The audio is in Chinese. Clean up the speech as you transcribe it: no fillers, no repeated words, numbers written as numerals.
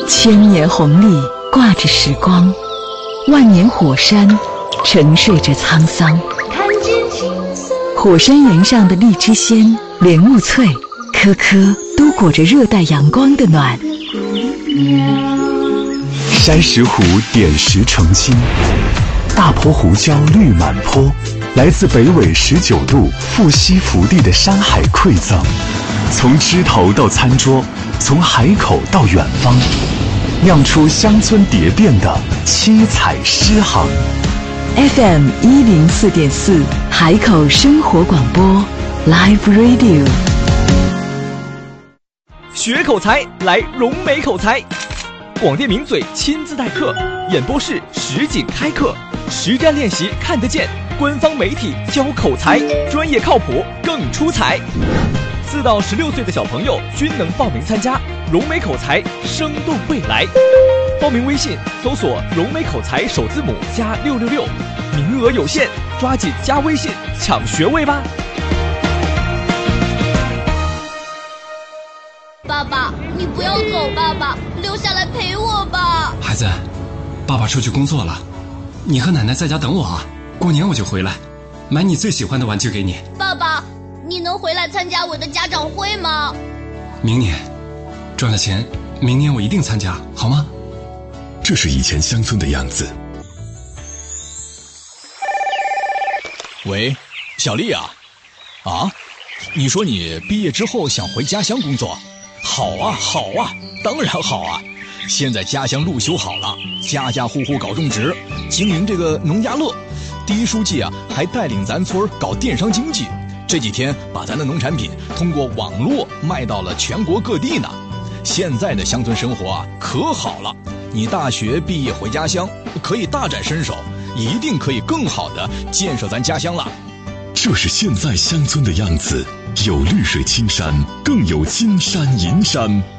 千年红利挂着时光，万年火山沉睡着沧桑。火山岩上的荔枝鲜、莲雾脆，颗颗都裹着热带阳光的暖。 山石湖点石成金，大坡胡椒绿满坡，来自北纬19度富硒福地的山海馈赠，从枝头到餐桌，从海口到远方，酿出乡村蝶变的七彩诗行。 FM 104.4海口生活广播 Live Radio。 学口才来融美口才，广电名嘴亲自代课，演播室实景开课，实战练习看得见，官方媒体教口才，专业靠谱更出彩。4到16岁的小朋友均能报名参加融美口才生动未来。报名微信搜索融美口才首字母加666，名额有限，抓紧加微信抢学位吧。 爸爸，你不要走，爸爸，留下来陪我吧。 孩子，爸爸出去工作了，你和奶奶在家等我啊，过年我就回来，买你最喜欢的玩具给你。 爸爸，你能回来参加我的家长会吗？ 明年赚了钱，明年我一定参加，好吗？ 这是以前乡村的样子。 喂，小丽啊，你说你毕业之后想回家乡工作？好啊，当然好啊！现在家乡路修好了，家家户户搞种植，经营这个农家乐。第一书记啊，还带领咱村搞电商经济，这几天把咱的农产品通过网络卖到了全国各地呢。现在的乡村生活啊，可好了。你大学毕业回家乡，可以大展身手，一定可以更好的建设咱家乡了。 这是现在乡村的样子，有绿水青山，更有金山银山。